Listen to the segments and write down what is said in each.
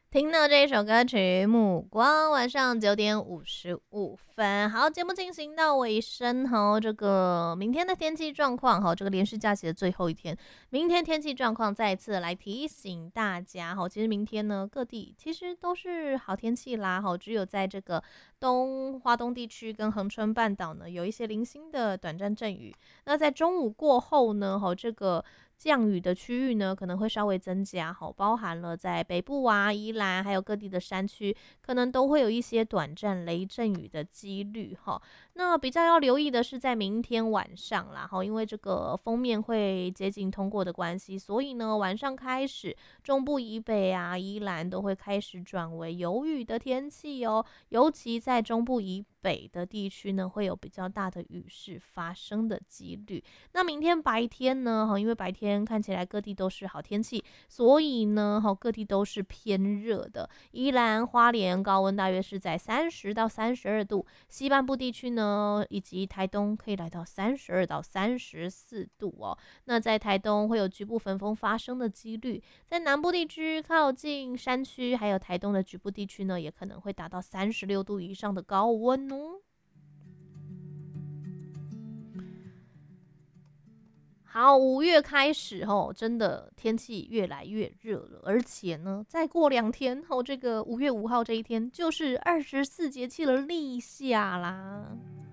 听到这一首歌曲《目光》，晚上9点55分。好，节目进行到尾声哈，这个明天的天气状况哈，这个连续假期的最后一天，明天天气状况再次来提醒大家哈。其实明天呢，各地其实都是好天气啦哈，只有在这个华东地区跟恒春半岛呢，有一些零星的短暂阵雨。那在中午过后呢，这个降雨的区域呢，可能会稍微增加，包含了在北部啊、宜兰，还有各地的山区，可能都会有一些短暂雷阵雨的几率哈。那比较要留意的是在明天晚上啦，因为这个锋面会接近通过的关系，所以呢，晚上开始中部以北啊、宜兰都会开始转为有雨的天气哦，尤其在中部以北的地区呢，会有比较大的雨势发生的几率。那明天白天呢，因为白天看起来各地都是好天气，所以呢，各地都是偏热的。宜兰花莲高温大约是在30到32度，西半部地区呢，以及台东可以来到32到34度哦。那在台东会有局部焚风发生的几率，在南部地区靠近山区，还有台东的局部地区呢，也可能会达到36度以上的高温哦。好，5月开始真的天气越来越热了，而且呢，再过2天这个5月5号这一天就是24节气的立夏啦。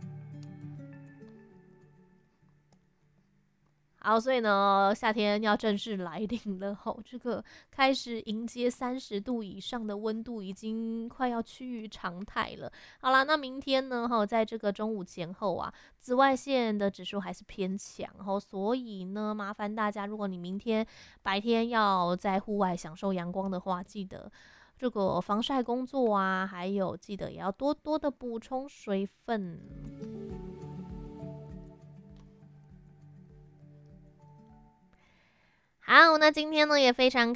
好，所以呢，夏天要正式来临了这个开始迎接30度以上的温度，已经快要趋于常态了。好啦，那明天呢，在这个中午前后啊，紫外线的指数还是偏强所以呢，麻烦大家，如果你明天白天要在户外享受阳光的话，记得这个防晒工作啊，还有记得也要多多的补充水分。好，那今天呢也非常